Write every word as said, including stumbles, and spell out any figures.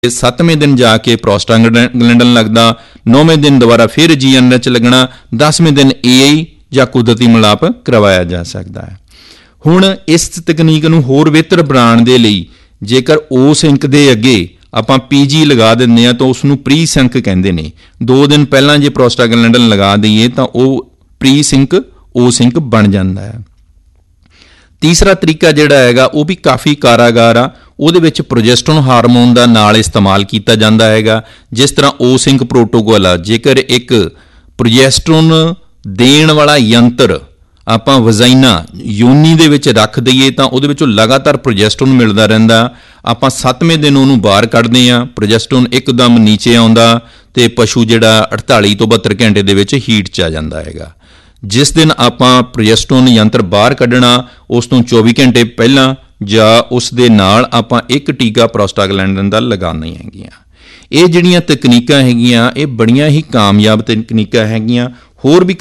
ਸੱਤਵੇਂ ਦਿਨ ਜਾ ਕੇ ਪ੍ਰੋਸਟਾਗਲੈਂਡਨ ਲੱਗਦਾ, ਨੌਵੇਂ ਦਿਨ ਦੁਬਾਰਾ ਫਿਰ ਜੀ ਐਨ ਐਚ ਲੱਗਣਾ, ਦਸਵੇਂ ਦਿਨ ਏ ਆਈ ਜਾਂ ਕੁਦਰਤੀ ਮਿਲਾਪ ਕਰਵਾਇਆ ਜਾ ਸਕਦਾ ਹੈ। ਹੁਣ ਇਸ ਤਕਨੀਕ ਨੂੰ ਹੋਰ ਬਿਹਤਰ ਬਣਾਉਣ ਦੇ ਲਈ ਜੇਕਰ ਓ ਸਿੰਕ ਦੇ ਅੱਗੇ ਆਪਾਂ ਪੀ ਜੀ ਲਗਾ ਦਿੰਦੇ ਹਾਂ ਤਾਂ ਉਸ ਨੂੰ ਪ੍ਰੀ ਸਿੰਕ ਕਹਿੰਦੇ ਨੇ। ਦੋ ਦਿਨ ਪਹਿਲਾਂ ਜੇ ਪ੍ਰੋਸਟਾਗਲੈਂਡਨ ਲਗਾ ਦਈਏ ਤਾਂ ਉਹ ਪ੍ਰੀ ਸਿੰਕ ਓ ਸਿੰਕ ਬਣ ਜਾਂਦਾ ਹੈ। ਤੀਸਰਾ ਤਰੀਕਾ ਜਿਹੜਾ ਹੈਗਾ ਉਹ ਵੀ ਕਾਫੀ ਕਾਰਾਗਾਰ ਆ। ਉਹਦੇ ਵਿੱਚ ਪ੍ਰੋਜੈਸਟਰੋਨ ਹਾਰਮੋਨ ਦਾ ਨਾਲ ਇਸਤੇਮਾਲ ਕੀਤਾ ਜਾਂਦਾ ਹੈਗਾ। ਜਿਸ ਤਰ੍ਹਾਂ ਓ ਸਿੰਕ ਪ੍ਰੋਟੋਕੋਲ ਆ, ਜੇਕਰ ਇੱਕ ਪ੍ਰੋਜੈਸਟਰੋਨ ਦੇਣ ਵਾਲਾ ਯੰਤਰ ਆਪਾਂ ਵਜਾਈਨਾ ਯੋਨੀ ਦੇ ਵਿੱਚ ਰੱਖ ਦਈਏ ਤਾਂ ਉਹਦੇ ਵਿੱਚੋਂ ਲਗਾਤਾਰ ਪ੍ਰੋਜੈਸਟਰੋਨ ਮਿਲਦਾ ਰਹਿੰਦਾ। ਆਪਾਂ ਸੱਤਵੇਂ ਦਿਨ ਉਹਨੂੰ ਬਾਹਰ ਕੱਢਦੇ ਹਾਂ, ਪ੍ਰੋਜੈਸਟਰੋਨ ਇੱਕਦਮ ਨੀਚੇ ਆਉਂਦਾ ਅਤੇ ਪਸ਼ੂ ਜਿਹੜਾ ਅਠਤਾਲੀ ਤੋਂ ਬਹੱਤਰ ਘੰਟੇ ਦੇ ਵਿੱਚ ਹੀਟ 'ਚ ਆ ਜਾਂਦਾ ਹੈਗਾ। ਜਿਸ ਦਿਨ ਆਪਾਂ ਪ੍ਰੋਜੈਸਟਰੋਨ ਯੰਤਰ ਬਾਹਰ ਕੱਢਣਾ ਉਸ ਤੋਂ ਚੌਵੀ ਘੰਟੇ ਪਹਿਲਾਂ ਜਾਂ ਉਸ ਦੇ ਨਾਲ ਆਪਾਂ ਇੱਕ ਟੀਕਾ ਪ੍ਰੋਸਟਾਗਲੈਂਡਨ ਦਾ ਲਗਾਉਣੀਆਂ ਹੈਗੀਆਂ। ਇਹ ਜਿਹੜੀਆਂ ਤਕਨੀਕਾਂ ਹੈਗੀਆਂ ਇਹ ਬੜੀਆਂ ਹੀ ਕਾਮਯਾਬ ਤਕਨੀਕਾਂ ਹੈਗੀਆਂ। ਹੋਰ ਵੀ